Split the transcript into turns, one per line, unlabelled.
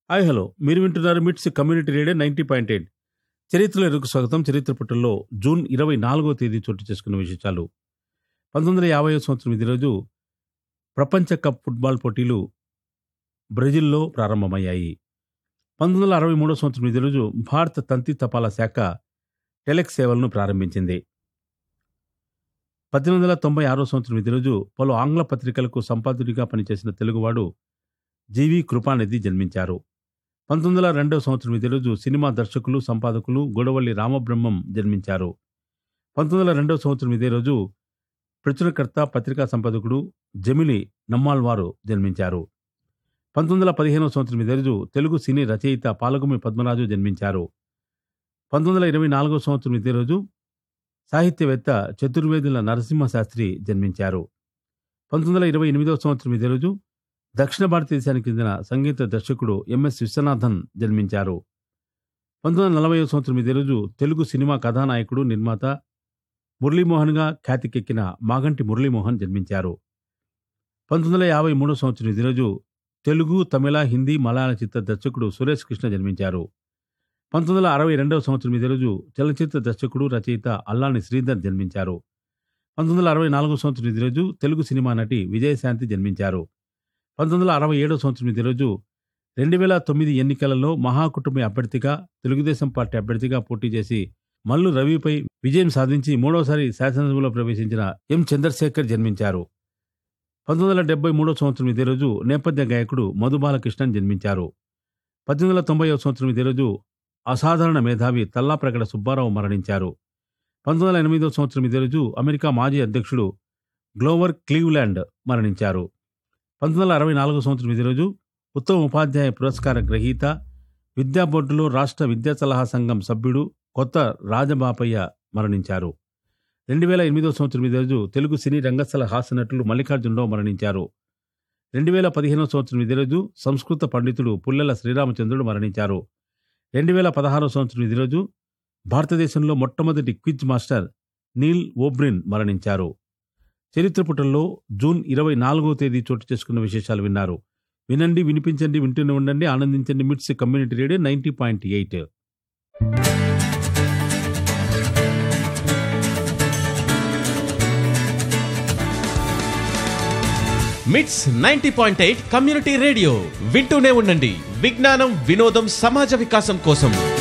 Hi hello, మీరు వింటున్నారు మిట్స్ కమ్యూనిటీ రేడియో 90.8. చరిత్రలో ఎరుకు స్వాగతం. చరిత్ర పుటల్లో జూన్ 24వ తేదీ చోటు చేసుకున్న విశేషాలు. 1950వ సంవత్సరం ఇదే రోజు ప్రపంచ కప్ ఫుట్బాల్ పోటీలు బ్రెజిల్లో ప్రారంభమయ్యాయి. 1963వ సంవత్సరం ఇదే రోజు భారత తంతి తపాలా శాఖ టెలెక్స్ సేవలను ప్రారంభించింది. 1896వ సంవత్సరం ఇదే రోజు పలు ఆంగ్ల పత్రికలకు సంపాదకుడిగా పనిచేసిన తెలుగువాడు జీవి కృపానిధి జన్మించారు. 1902వ సంవత్సరం ఇదే రోజు సినిమా దర్శకులు, సంపాదకులు గొడవల్లి రామబ్రహ్మం జన్మించారు. 1902వ సంవత్సరం ఇదే రోజు ప్రచురణకర్త, పత్రికా సంపాదకుడు జమిలి నమ్మాళ్వారు జన్మించారు. 1915వ సంవత్సరం ఇదే రోజు తెలుగు సినీ రచయిత పాలగుమి పద్మరాజు జన్మించారు. 1924వ సంవత్సరం ఇదే రోజు సాహిత్యవేత్త చతుర్వేదుల నరసింహశాస్త్రి జన్మించారు. 1928వ సంవత్సరం ఇదే రోజు దక్షిణ భారతదేశానికి చెందిన సంగీత దర్శకుడు ఎంఎస్ విశ్వనాథన్ జన్మించారు. 1940వ సంవత్సరం ఇదే రోజు తెలుగు సినిమా కథానాయకుడు, నిర్మాత మురళీమోహన్గా ఖ్యాతికెక్కిన మాగంటి మురళీమోహన్ జన్మించారు. 1953వ సంవత్సరం ఇదే రోజు తెలుగు, తమిళ, హిందీ, మలయాళ చిత్ర దర్శకుడు సురేష్ కృష్ణ జన్మించారు. 1962వ సంవత్సరం ఇదే రోజు చలనచిత్ర దర్శకుడు, రచయిత అల్లాని శ్రీధర్ జన్మించారు. 1964వ సంవత్సరం ఇదే రోజు తెలుగు సినిమా నటి విజయశాంతి జన్మించారు. 1967వ సంవత్సరం ఇదే రోజు 2009 ఎన్నికలలో మహాకుటుంబ అభ్యర్థిగా, తెలుగుదేశం పార్టీ అభ్యర్థిగా పోటీ చేసి మల్లు రవిపై విజయం సాధించి మూడవసారి శాసనసభలో ప్రవేశించిన ఎం చంద్రశేఖర్ జన్మించారు. 1973వ సంవత్సరం ఇదే రోజు నేపథ్య గాయకుడు మధుబాలకృష్ణన్ జన్మించారు. 1890వ సంవత్సరం ఇదే రోజు అసాధారణ మేధావి తల్లాప్రగడ సుబ్బారావు మరణించారు. 1908వ సంవత్సరం ఇదే రోజు అమెరికా మాజీ అధ్యక్షుడు గ్లోవర్ క్లీవ్లాండ్ మరణించారు. 1964వ సంవత్సరం ఇదే రోజు ఉత్తమ ఉపాధ్యాయ పురస్కార గ్రహీత, విద్యా బోర్డులో రాష్ట్ర విద్యా సలహా సంఘం సభ్యుడు కొత్త రాజబాపయ్య మరణించారు. 2008వ సంవత్సరం ఇదే రోజు తెలుగు సినీ రంగస్థల హాస్యనటులు మల్లికార్జునరావు మరణించారు. 2015వ సంవత్సరం ఇదే రోజు సంస్కృత పండితుడు పుల్లెల శ్రీరామచంద్రుడు మరణించారు. 2016వ సంవత్సరం ఇదే రోజు భారతదేశంలో మొట్టమొదటి క్విజ్ మాస్టర్ నీల్ ఓబ్రిన్ మరణించారు. చరిత్ర పుటల్లో జూన్ 24వ తేదీ చోటు చేసుకున్న విశేషాలు విన్నారు. వినండి, వినిపించండి, వింటూనే ఉండండి, ఆనందించండి. మిట్స్ కమ్యూనిటీ రేడియో 90.8.
మిట్స్ 90.8 కమ్యూనిటీ రేడియో వింటూనే ఉండండి. విజ్ఞానం, వినోదం, సమాజ వికాసం కోసం